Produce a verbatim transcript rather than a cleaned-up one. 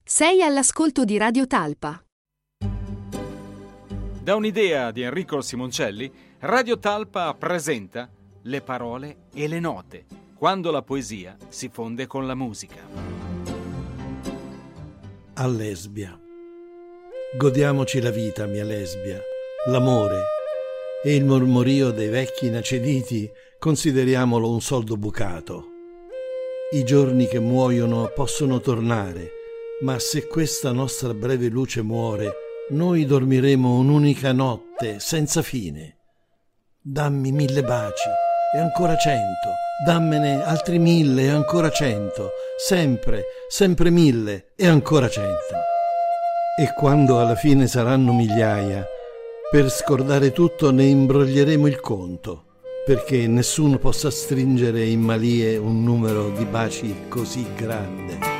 Sei all'ascolto di Radio Talpa. Da un'idea di Enrico Simoncelli, Radio Talpa presenta Le parole e le note, quando la poesia si fonde con la musica. A lesbia. Godiamoci la vita, mia lesbia, l'amore e il mormorio dei vecchi inaciditi consideriamolo un soldo bucato. I giorni che muoiono possono tornare, ma se questa nostra breve luce muore, noi dormiremo un'unica notte senza fine. Dammi mille baci e ancora cento, dammene altri mille e ancora cento, sempre, sempre mille e ancora cento. E quando alla fine saranno migliaia, per scordare tutto ne imbroglieremo il conto, perché nessuno possa stringere in malie un numero di baci così grande.